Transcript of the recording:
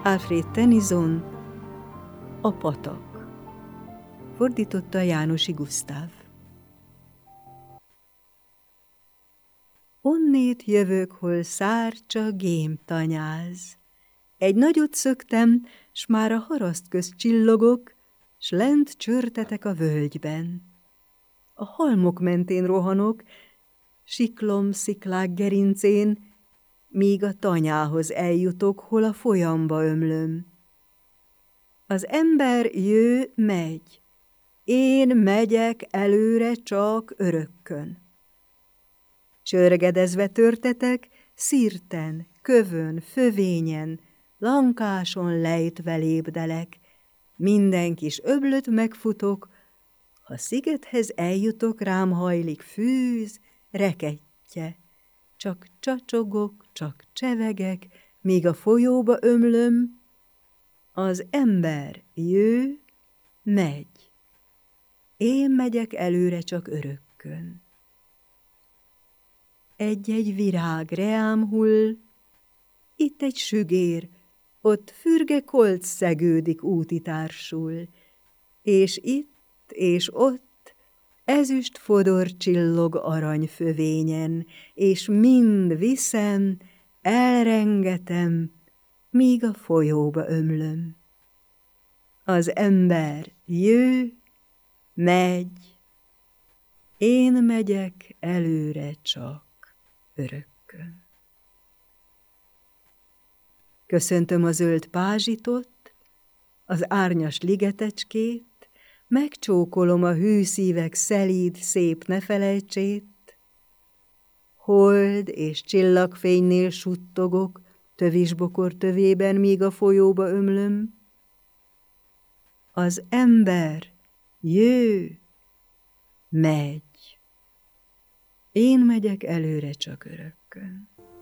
Alfred Tennyson, A patak. Fordította Jánosi Gusztáv. Onnét jövök, hol szárcsa gém tanyáz. Egy nagyot szöktem, s már a haraszt közt csillogok, s lent csörtetek a völgyben. A halmok mentén rohanok, siklom sziklák gerincén, míg a tanyához eljutok, hol a folyamba ömlöm. Az ember jő, megy, én megyek előre csak örökkön. Csörgedezve törtetek, szirten, kövön, fövényen, lankáson lejtve lépdelek, minden kis öblöt megfutok, ha szigethez eljutok, rám hajlik fűz, rekettye. Csak csacsogok, csak csevegek, míg a folyóba ömlöm. Az ember jő, megy. Én megyek előre csak örökkön. Egy-egy virág reám hull, itt egy sügér, ott fürge kolc szegődik útitársul, és itt és ott ezüst fodor csillog aranyfövényen, és mind viszem, elrengetem, míg a folyóba ömlöm. Az ember jő, megy, én megyek előre csak örökkön. Köszöntöm a zöld pázsitot, az árnyas ligetecskét, megcsókolom a hű szívek szelíd, szép nefelejtsét. Hold és csillagfénynél suttogok, tövisbokor tövében, míg a folyóba ömlöm. Az ember jő, megy. Én megyek előre csak örökkön.